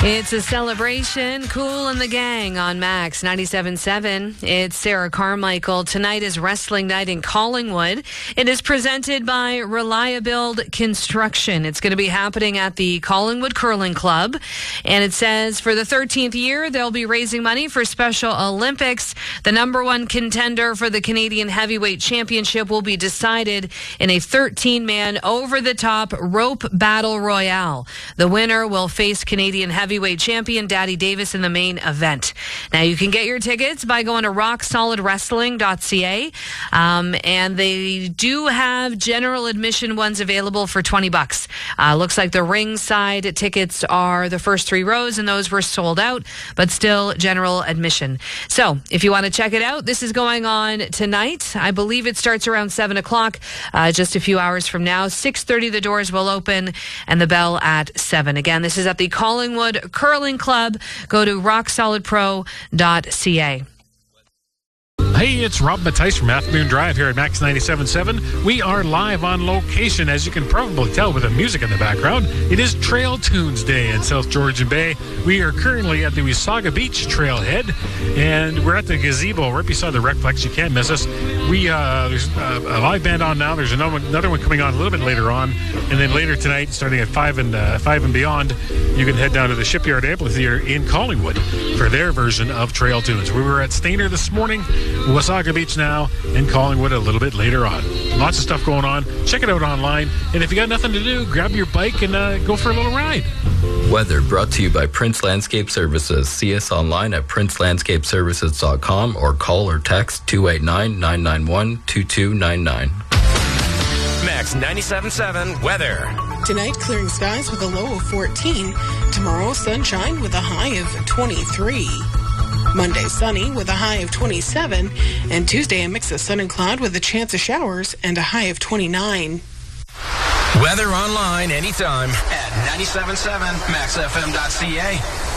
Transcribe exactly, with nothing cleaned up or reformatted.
It's a celebration. Cool and the Gang on Max ninety-seven point seven. It's Sarah Carmichael. Tonight is wrestling night in Collingwood. It is presented by Reliabuild Construction. It's going to be happening at the Collingwood Curling Club. And it says for the thirteenth year, they'll be raising money for Special Olympics. The number one contender for the Canadian Heavyweight Championship will be decided in a thirteen-man over-the-top rope battle royale. The winner will face Canadian Heavyweight Heavyweight champion Daddy Davis in the main event. Now you can get your tickets by going to rock solid wrestling dot c a, um, and they do have general admission ones available for twenty bucks. Uh, looks like the ringside tickets are the first three rows, and those were sold out, but still general admission. So if you want to check it out, this is going on tonight. I believe it starts around seven o'clock, uh, just a few hours from now. six thirty the doors will open, and the bell at seven. Again, this is at the Collingwood Curling Club. Go to rock solid pro dot c a. Hey, it's Rob Mattice from Half Moon Drive here at Max ninety-seven point seven. We are live on location, as you can probably tell with the music in the background. It is Trail Tunes Day in South Georgian Bay. We are currently at the Wasaga Beach Trailhead, and we're at the gazebo right beside the Recplex. You can't miss us. We uh, There's a, a live band on now. There's another one, another one coming on a little bit later on, and then later tonight, starting at five and uh, five and beyond, you can head down to the Shipyard Amphitheater in Collingwood for their version of Trail Tunes. We were at Stainer this morning, Wasaga Beach now, and Collingwood a little bit later on. Lots of stuff going on. Check it out online. And if you got nothing to do, grab your bike and uh, go for a little ride. Weather brought to you by Prince Landscape Services. See us online at prince landscape services dot com or call or text two eight nine, nine nine one, two two nine nine. Max ninety-seven point seven weather. Tonight, clearing skies with a low of fourteen. Tomorrow, sunshine with a high of twenty-three. Monday, sunny with a high of twenty-seven. And Tuesday, a mix of sun and cloud with a chance of showers and a high of twenty-nine. Weather online anytime at ninety-seven point seven max f m dot c a.